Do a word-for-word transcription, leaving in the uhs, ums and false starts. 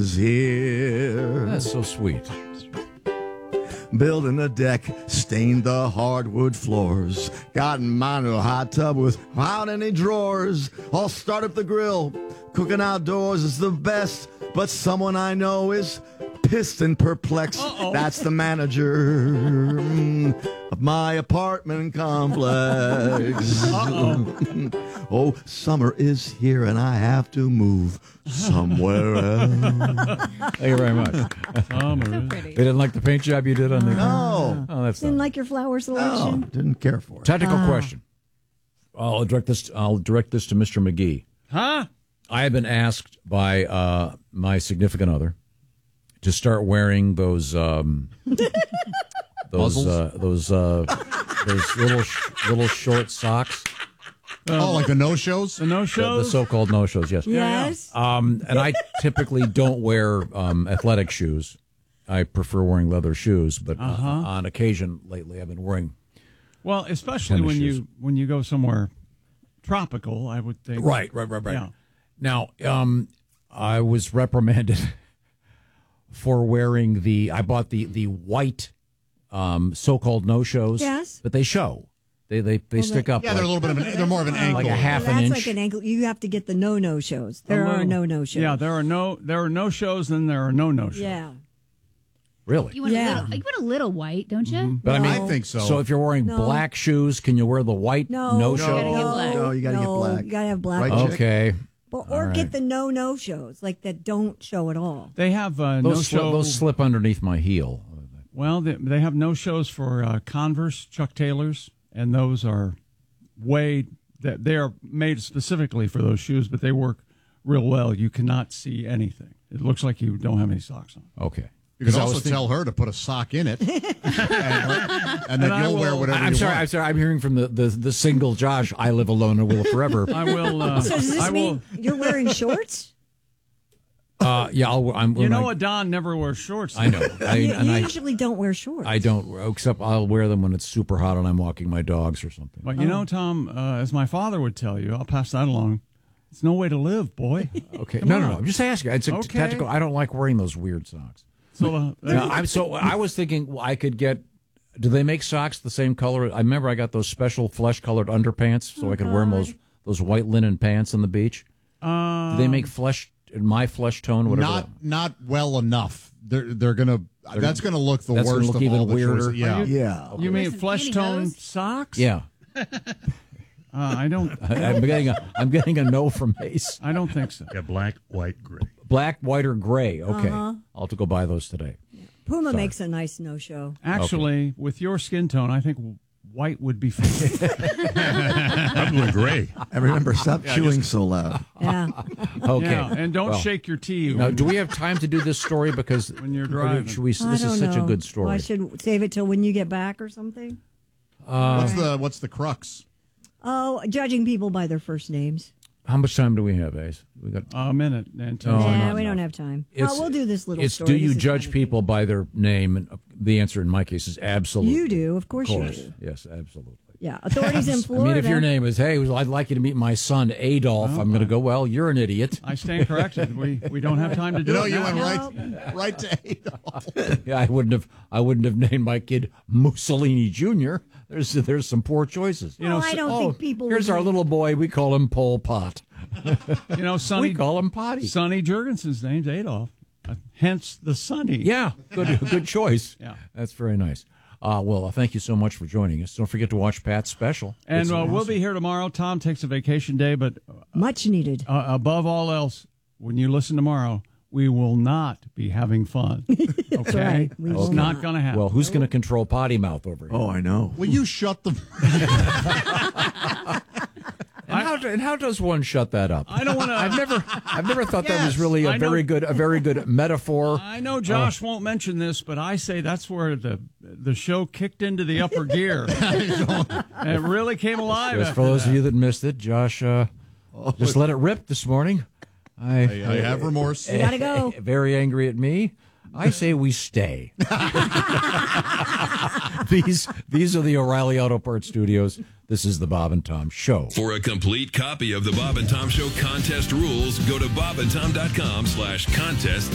here. That's so sweet. Building a deck, stained the hardwood floors. Got mine a hot tub without any drawers. I'll start up the grill. Cooking outdoors is the best, but someone I know is pissed and perplexed. Uh-oh. That's the manager mm, of my apartment complex. Uh-oh. Oh, summer is here and I have to move somewhere else. Thank you very much. Summer. So pretty. They didn't like the paint job you did on the No. Oh, that's Didn't not. like your flower No, selection? didn't care for it. Technical Ah. question. I'll direct this. I'll direct this to Mister McGee. Huh? I have been asked by uh, my significant other to start wearing those um, those uh, those uh, those little sh- little short socks. Oh, like the no-shows? The The, no-shows? the so-called no-shows. Yes. Yes. Um, and I typically don't wear um, athletic shoes. I prefer wearing leather shoes, but uh, Uh-huh. on occasion lately, I've been wearing. Well, especially Tennis when shoes. you when you go somewhere tropical, I would think. Right, right, right, right. Yeah. Now, um, I was reprimanded for wearing the. I bought the the white um, so-called no-shows. Yes. But they show. They they they Well, stick they- up. Yeah, they're a like, little bit of an, they're more of an ankle. like a half Well, an that's inch. like an ankle. You have to get the no-no shows. There A are little- no-no shows. Yeah, there are no there are no shows, then there are no no shows. Yeah. Really? You want Yeah. a little, you want a little white, don't you? But I mean, I think so. So if you're wearing No. black shoes, can you wear the white No. no-show? gotta get black. No, you gotta get no, black. You gotta have black. Right, shoes. chick? Okay. Or, or All get right. the no-no shows, like that don't show at all. They have uh, Those, no sli- show. those slip underneath my heel. Well, they, they have no shows for uh, Converse, Chuck Taylors, and those are way that they are made specifically for those shoes, but they work real well. You cannot see anything. It looks like you don't have any socks on. Okay. You can Because I also was thinking- tell her to put a sock in it, and, and then And I you'll wear will- whatever I'm you sorry. want. I'm sorry. I'm hearing from the, the, the single Josh. I live alone and will forever. I will. Uh, So does this I will. mean you're wearing shorts? Uh, yeah, I'll, I'm. You when know I, what? Don never wears shorts. I know. I, you and you I, usually don't wear shorts. I don't. Except I'll wear them when it's super hot and I'm walking my dogs or something. But you know, Tom, uh, as my father would tell you, I'll pass that along. It's no way to live, boy. Okay. Come No, no, on. no. I'm just asking. It's a Okay. tactical. I don't like wearing those weird socks. So, uh, No, I'm so. I was thinking well, I could get. Do they make socks the same color? I remember I got those special flesh-colored underpants, so I could wear 'em those those white linen pants on the beach. uh, Do they make flesh my flesh tone? Whatever. Not not well enough. They're they're gonna. That's gonna look the That's gonna worst look of even all the weirder. choices. Yeah. Yeah. You mean Some flesh tone pantyhose? socks? yeah. Uh, I don't. I'm getting a. I'm getting a no from Ace. I don't think so. Yeah, black, white, gray. Black, white, or gray. Okay, Uh-huh. I'll have to go buy those today. Puma Sorry. makes a nice no-show. Actually, with your skin tone, I think white would be fine. I'm going gray. And remember, stop chewing so loud. Yeah. Okay, Yeah, and don't Well, shake your tea. Now, do we have time to do this story? Because When you're or driving. should we? This I is don't such know. a good story. Well, I should save it till when you get back or something. What's the what's the crux? Oh, judging people by their first names. How much time do we have, Ace? We got. a minute, Anton. Oh, nah, not we don't enough. have time. It's- oh, we'll do this little It's story. do you This is judge kind of people by their name? And uh, the answer in my case is absolutely. You do, of course, Of course, you do. yes, absolutely. Yeah, authorities in I Florida. mean, if your name is, hey, I'd like you to meet my son Adolf, I'm going to go. Well, you're an idiot. I stand corrected. We we don't have time to do You know, it you now. went right right to Adolf. Yeah, I wouldn't have. I wouldn't have named my kid Mussolini Junior There's there's some poor choices. You know, I don't oh, think people. Here's would our name- little boy. We call him Pol Pot. You know, Sonny, We call him Potty. Sonny Jurgensen's name's Adolf. Uh, hence the Sonny. Yeah, good good choice. Yeah. That's very nice. Uh, well, uh, thank you so much for joining us. Don't forget to watch Pat's special. And It's uh, we'll awesome. be here tomorrow. Tom takes a vacation day, but Much needed. uh, above all else, when you listen tomorrow, we will not be having fun. Okay? right. We It's will not not. going to happen. Well, who's going to control potty mouth over here? Oh, I know. Will you shut the? And how, and how does one shut that up? I don't want to. I've never, I've never thought that was Yes, really a I know. very good, a very good metaphor. I know Josh won't mention this, but I say that's where the the show kicked into the upper gear. And it really came alive. Just after for those that. of you that missed it, Josh uh, just let it rip this morning. I, I have remorse. You gotta go. very angry at me. I say we stay. these these are the O'Reilly Auto Parts Studios. This is the Bob and Tom Show. For a complete copy of the Bob and Tom Show contest rules, go to bob and tom dot com slash contest